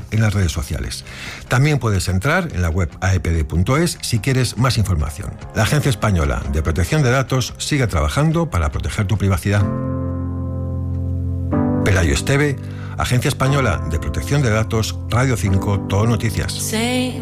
en las redes sociales. También puedes entrar en la web aepd.es si quieres más información. La Agencia Española de Protección de Datos sigue trabajando para proteger tu privacidad. Pelayo Esteve, Agencia Española de Protección de Datos, Radio 5, Todo Noticias.